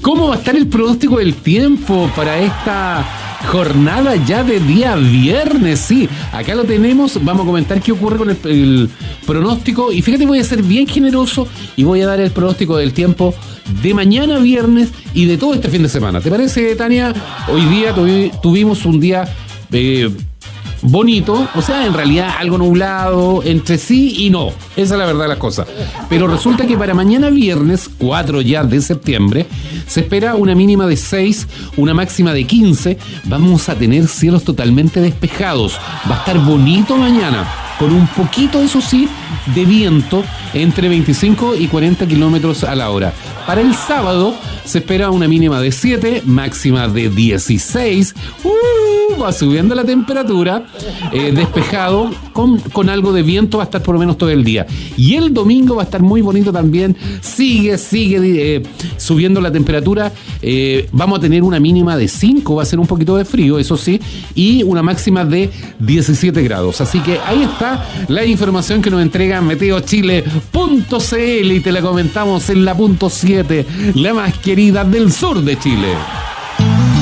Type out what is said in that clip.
¿Cómo va a estar el pronóstico del tiempo para esta jornada ya de día viernes? Sí, acá lo tenemos. Vamos a comentar qué ocurre con el pronóstico. Y fíjate, voy a ser bien generoso y voy a dar el pronóstico del tiempo de mañana viernes y de todo este fin de semana. ¿Te parece, Tania? Hoy día tuvimos un día bonito, o sea, en realidad algo nublado, entre sí y no. Esa es la verdad de las cosas. Pero resulta que para mañana viernes, 4 ya de septiembre, se espera una mínima de 6, una máxima de 15. Vamos a tener cielos totalmente despejados. Va a estar bonito mañana, con un poquito, eso sí, de viento entre 25 y 40 kilómetros a la hora. Para el sábado se espera una mínima de 7, máxima de 16. Va subiendo la temperatura, despejado, con algo de viento, va a estar por lo menos todo el día. Y el domingo va a estar muy bonito también, sigue subiendo la temperatura. Vamos a tener una mínima de 5, va a ser un poquito de frío, eso sí, y una máxima de 17 grados. Así que ahí está la información que nos entrega meteochile.cl y te la comentamos en la .7, la más querida del sur de Chile.